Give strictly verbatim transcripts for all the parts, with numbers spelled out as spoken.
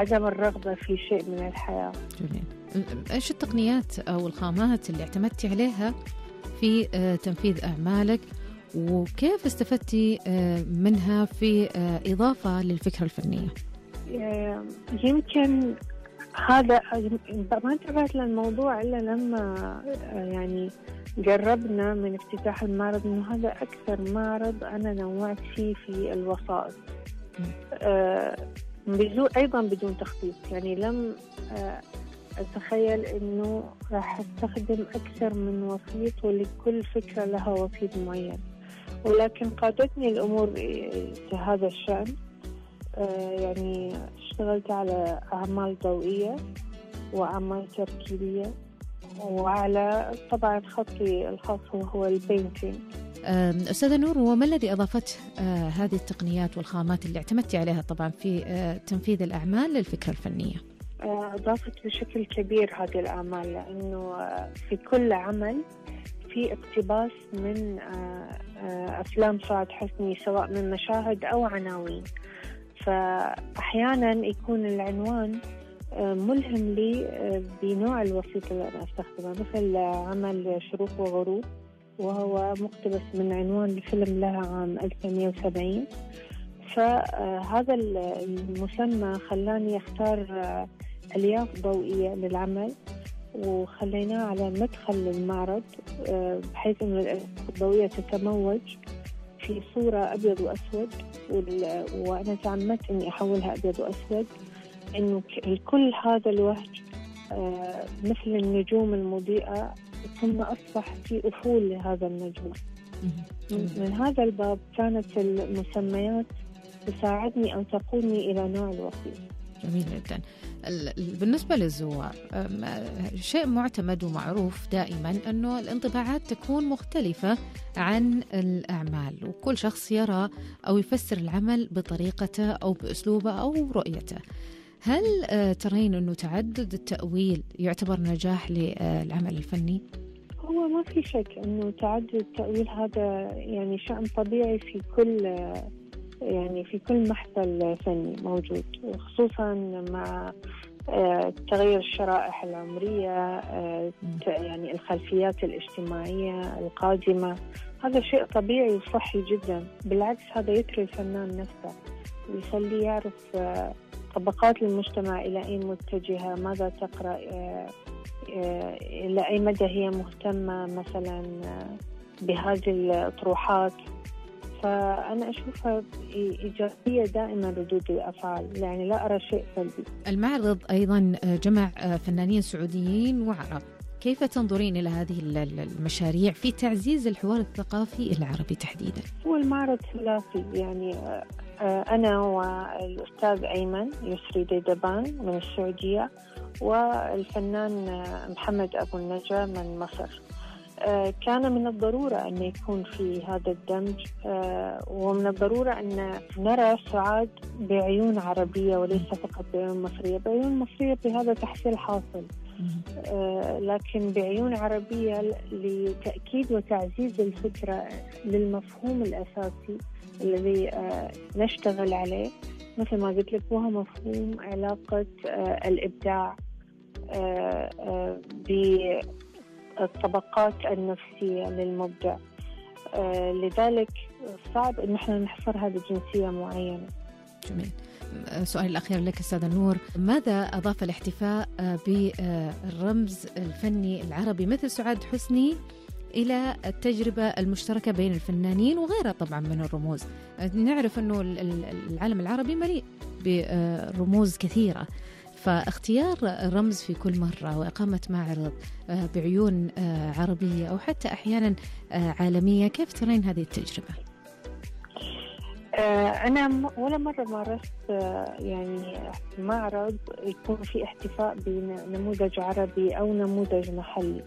عدم الرغبة في شيء من الحياة. جميل. إيش التقنيات أو الخامات اللي اعتمدتي عليها في تنفيذ أعمالك، وكيف استفدتي منها في إضافة للفكرة الفنية؟ يمكن هذا ما انتبهت للموضوع إلا لما يعني جربنا من افتتاح المعرض، إنه هذا أكثر معرض أنا نوعت فيه في الوسائط آه بدون أيضا بدون تخطيط. يعني لم آه أتخيل إنه راح أستخدم أكثر من وسيط ولكل فكرة لها وسيط معين، ولكن قادتني الأمور في هذا الشأن. آه يعني اشتغلت على أعمال ضوئية وأعمال تركيبية، وعلى طبعا خطي الخاص هو البينتينج. أستاذة نور، وما الذي أضافت آه هذه التقنيات والخامات اللي اعتمدتي عليها طبعا في آه تنفيذ الأعمال للفكرة الفنية؟ آه أضافت بشكل كبير هذه الأعمال، لأنه آه في كل عمل في اقتباس من آه آه أفلام سعاد حسني، سواء من مشاهد أو عناوين. فأحيانا يكون العنوان ملهم لي بنوع الوسيط اللي أنا أستخدمه، مثل عمل شروق وغروب، وهو مقتبس من عنوان لفيلم لها عام ألف وتسعمائة وسبعين. فهذا المسمى خلاني أختار ألياف ضوئية للعمل، وخليناه على مدخل المعرض بحيث أن الألياف الضوئية تتموج في صورة أبيض وأسود، وأنا تعمدت أني أحولها أبيض وأسود، إنه كل هذا الوهج آه مثل النجوم المضيئة، ثم أصبح في أفول لهذا النجم. من هذا الباب كانت المسميات تساعدني أو تقودني إلى نوع الوسيط. جميل جدا. بالنسبة للزوار، شيء معتمد ومعروف دائما أنه الانطباعات تكون مختلفة عن الأعمال، وكل شخص يرى أو يفسر العمل بطريقته أو بأسلوبه أو رؤيته. هل ترين أنه تعدد التأويل يعتبر نجاح للعمل الفني؟ هو ما في شك أنه تعدد التأويل هذا يعني شأن طبيعي في كل يعني في كل محفل فني موجود، خصوصا مع تغير الشرائح العمرية، يعني الخلفيات الاجتماعية القادمة. هذا شيء طبيعي وصحي جدا، بالعكس هذا يثري الفنان نفسه ويخليه يعرف طبقات المجتمع إلى أين متجهة، ماذا تقرأ، إلى أي مدى هي مهتمة مثلا بهذه الأطروحات. فأنا أشوفها إيجابية دائما ردود الأفعال، يعني لا أرى شيء سلبي. المعرض أيضا جمع فنانين سعوديين وعرب، كيف تنظرين إلى هذه المشاريع في تعزيز الحوار الثقافي العربي تحديدا؟ هو المعرض ثلاثي، يعني أنا والأستاذ أيمن يسري ديدبان من السعودية، والفنان محمد أبو النجا من مصر. كان من الضرورة أن يكون في هذا الدمج، ومن الضرورة أن نرى سعاد بعيون عربية وليس فقط بعيون مصرية. بعيون مصرية بهذا تحصيل حاصل، لكن بعيون عربية لتأكيد وتعزيز الفكرة للمفهوم الأساسي الذي نشتغل عليه، مثل ما قلت لك، وهو مفهوم علاقة الإبداع بالطبقات النفسية للمبدع. لذلك صعب أن احنا نحصرها بجنسية معينة. جميل. سؤال الأخير لك أستاذة نور، ماذا أضاف الاحتفاء بالرمز الفني العربي مثل سعاد حسني إلى التجربة المشتركة بين الفنانين وغيرها طبعا من الرموز؟ نعرف أنه العالم العربي مليء برموز كثيرة، فاختيار رمز في كل مرة وإقامة معرض بعيون عربية أو حتى أحيانا عالمية، كيف ترين هذه التجربة؟ أنا ولا مرة مارست يعني معرض يكون في احتفاء بنموذج عربي أو نموذج محلي،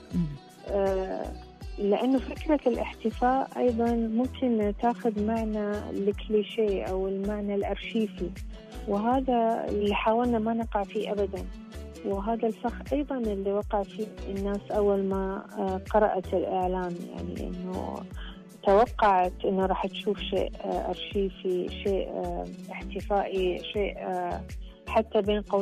لأنه فكرة الاحتفاء أيضا ممكن تأخذ معنى الكليشيه أو المعنى الأرشيفي، وهذا اللي حاولنا ما نقع فيه أبدا. وهذا الفخ أيضا اللي وقع فيه الناس أول ما قرأت الإعلان، يعني أنه توقعت أنه راح تشوف شيء أرشيفي، شيء احتفائي، شيء حتى بين قوسين